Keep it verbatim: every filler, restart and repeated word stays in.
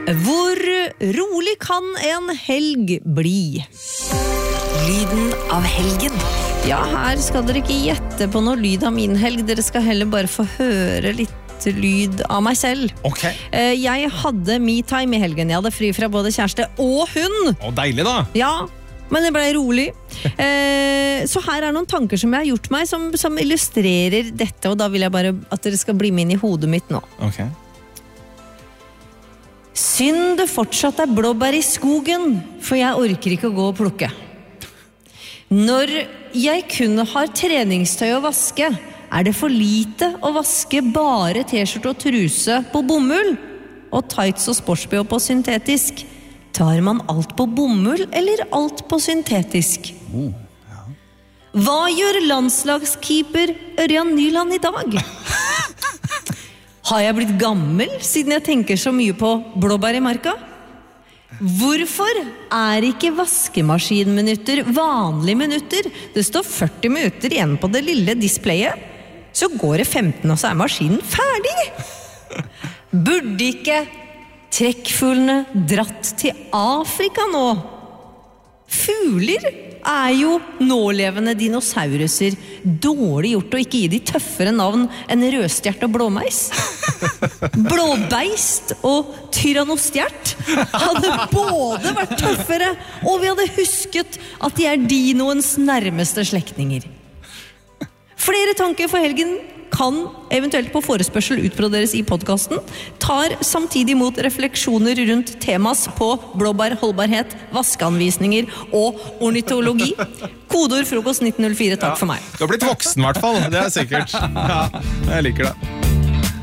Hvor rolig kan en helg bli? Lyden av helgen. Ja, her skal dere ikke gjette på noe lyd av min helg. Dere skal heller bare få høre litt lyd av meg selv. Ok. Jeg hadde me-time i helgen. Jeg hadde fri fra både kjæreste og hund. Å, deilig da. Ja, men det ble rolig. Så her er noen tanker som jeg har gjort meg, som, som illustrerer dette, og da vil jeg bare at dere skal bli med inn i hodet mitt nå. Ok. Synd det fortsatt er blåbær i skogen, for jeg orker ikke å gå og plukke. Når jeg kun har treningstøy å vaske, er det for lite å vaske bare t-skjorte og truse på bomull, og tights og sportsbh på syntetisk. Tar man alt på bomull, eller alt på syntetisk? Oh, ja. Hva gjør landslagskeeper Ørjan Nyland i dag? Har jeg blitt gammel, siden jeg tenker så mye på blåbær i marka? Hvorfor er ikke vaskemaskinminutter vanlige minutter? Det står førti minutter igjen på det lille displayet. Så går det femten, og så er maskinen ferdig. Burde ikke trekkfuglene dratt til Afrika nå? Fugler er jo nålevende dinosauruser. Dårlig gjort å ikke gi de tøffere navn enn rødstjert og blåmeis. Blåbeist og tyrannostjert hadde både vært tøffere, og vi hadde husket at de er dinoens nærmeste slektninger. Flere tanker for helgen kan eventuelt på forespørsel utbroderes i podcasten, tar samtidig mot refleksjoner rundt temas på blåbær, holdbarhet, vaskeanvisninger og ornitologi. Kodeord frokost nitten null fire, takk for meg. Du har blitt voksen i hvert fall, det er sikkert. Ja, jeg liker det.